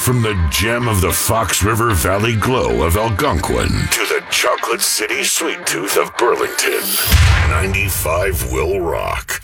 From the gem of the Fox River Valley glow of Algonquin to the Chocolate City Sweet Tooth of Burlington, 95 will rock.